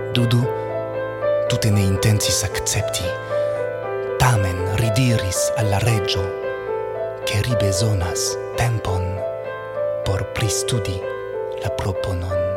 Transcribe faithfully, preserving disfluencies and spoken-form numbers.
Dudu, tute ne intensis accepti, tamen ridiris alla regio che ri bezonas tempon por pristudi la proponon.